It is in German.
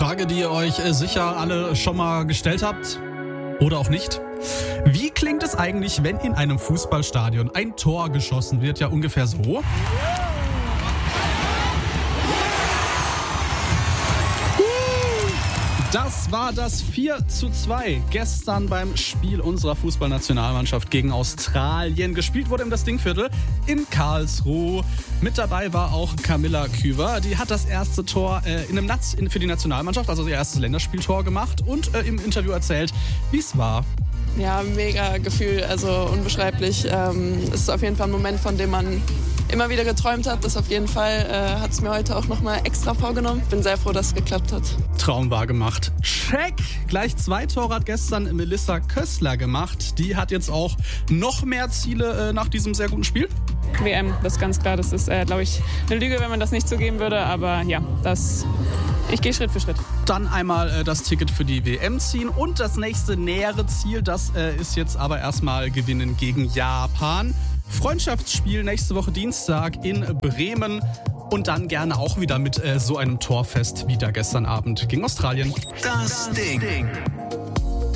Frage, die ihr euch sicher alle schon mal gestellt habt oder auch nicht. Wie klingt es eigentlich, wenn in einem Fußballstadion ein Tor geschossen wird? Ja, ungefähr so. Das war das 4:2 gestern beim Spiel unserer Fußballnationalmannschaft gegen Australien. Gespielt wurde im das Dingviertel in Karlsruhe. Mit dabei war auch Camilla Küver. Die hat das erste Tor für die Nationalmannschaft, also ihr erstes Länderspieltor gemacht und im Interview erzählt, wie es war. Ja, mega Gefühl, also unbeschreiblich. Es ist auf jeden Fall ein Moment, von dem man immer wieder geträumt hat. Das auf jeden Fall hat es mir heute auch nochmal extra vorgenommen. Bin sehr froh, dass es geklappt hat. Traum wahr gemacht. Check! Gleich 2 Tore hat gestern Melissa Kössler gemacht. Die hat jetzt auch noch mehr Ziele nach diesem sehr guten Spiel. WM, das ist ganz klar. Das ist, glaube ich, eine Lüge, wenn man das nicht zugeben würde. Aber ja, ich gehe Schritt für Schritt. Dann einmal das Ticket für die WM ziehen und das nächste nähere Ziel, das ist jetzt aber erstmal Gewinnen gegen Japan. Freundschaftsspiel nächste Woche Dienstag in Bremen und dann gerne auch wieder mit so einem Torfest wie da gestern Abend gegen Australien. Das Ding.